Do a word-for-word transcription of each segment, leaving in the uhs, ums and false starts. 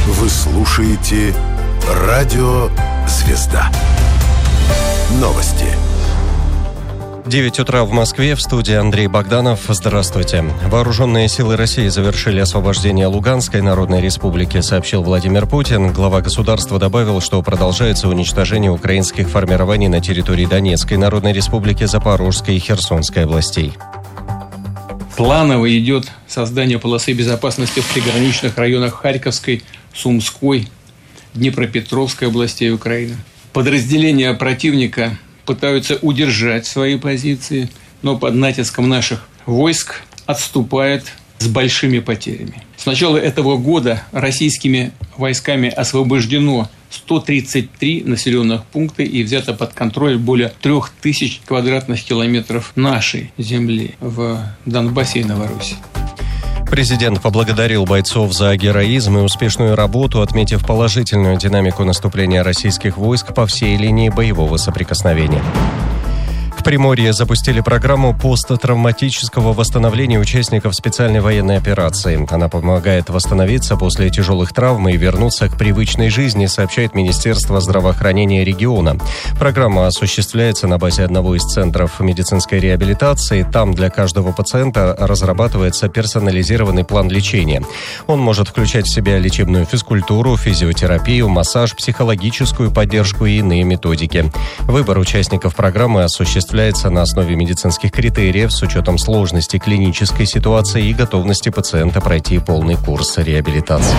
Вы слушаете Радио Звезда. Новости. девять утра в Москве, в студии Андрей Богданов. Здравствуйте. Вооруженные силы России завершили освобождение Луганской Народной Республики, сообщил Владимир Путин. Глава государства добавил, что продолжается уничтожение украинских формирований на территории Донецкой Народной Республики, Запорожской и Херсонской областей. Планово идет создание полосы безопасности в приграничных районах Харьковской, Сумской, Днепропетровской областей Украины. Подразделения противника пытаются удержать свои позиции, но под натиском наших войск отступает с большими потерями. С начала этого года российскими войсками освобождено сто тридцать три населенных пункта и взято под контроль более трех тысяч квадратных километров нашей земли в Донбассе и Новороссии. Президент поблагодарил бойцов за героизм и успешную работу, отметив положительную динамику наступления российских войск по всей линии боевого соприкосновения. В Приморье запустили программу посттравматического восстановления участников специальной военной операции. Она помогает восстановиться после тяжелых травм и вернуться к привычной жизни, сообщает Министерство здравоохранения региона. Программа осуществляется на базе одного из центров медицинской реабилитации. Там для каждого пациента разрабатывается персонализированный план лечения. Он может включать в себя лечебную физкультуру, физиотерапию, массаж, психологическую поддержку и иные методики. Выбор участников программы осуществляется на основе медицинских критериев с учетом сложности клинической ситуации и готовности пациента пройти полный курс реабилитации.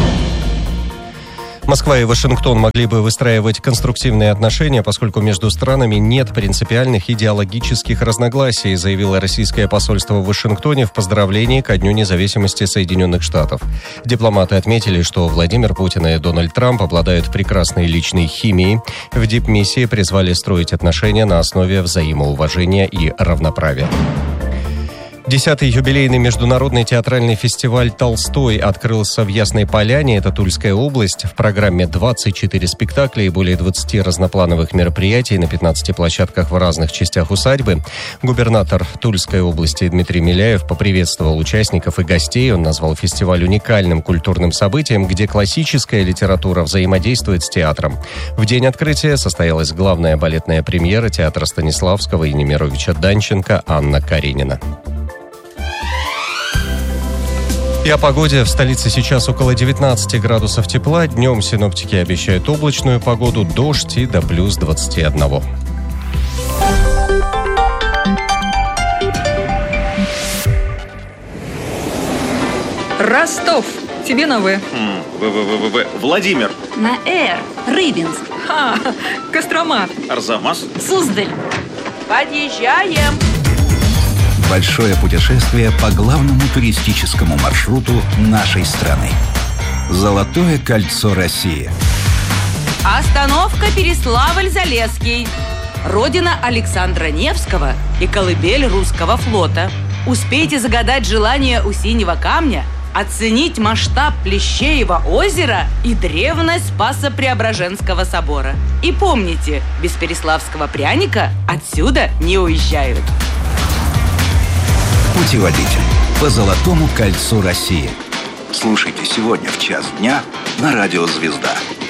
Москва и Вашингтон могли бы выстраивать конструктивные отношения, поскольку между странами нет принципиальных идеологических разногласий, заявило российское посольство в Вашингтоне в поздравлении ко Дню независимости Соединенных Штатов. Дипломаты отметили, что Владимир Путин и Дональд Трамп обладают прекрасной личной химией. В дипмиссии призвали строить отношения на основе взаимоуважения и равноправия. Десятый юбилейный международный театральный фестиваль «Толстой» открылся в Ясной Поляне, это Тульская область. В программе двадцать четыре спектакля и более двадцати разноплановых мероприятий на пятнадцати площадках в разных частях усадьбы. Губернатор Тульской области Дмитрий Миляев поприветствовал участников и гостей. Он назвал фестиваль уникальным культурным событием, где классическая литература взаимодействует с театром. В день открытия состоялась главная балетная премьера театра Станиславского и Немировича Данченко «Анна Каренина». И о погоде. В столице сейчас около девятнадцати градусов тепла. Днем синоптики обещают облачную погоду, дождь и до плюс двадцати одного. Ростов. Тебе на В. В-В-В-В. Владимир. На Р. Рыбинск. Ха, Кострома. Арзамас. Суздаль. Подъезжаем. Большое путешествие по главному туристическому маршруту нашей страны. Золотое кольцо России. Остановка Переславль-Залесский. Родина Александра Невского и колыбель русского флота. Успейте загадать желание у синего камня, оценить масштаб Плещеева озера и древность Спасо-Преображенского собора. И помните, без переславского пряника отсюда не уезжают. Путеводитель по Золотому кольцу России. Слушайте сегодня в час дня на Радио Звезда.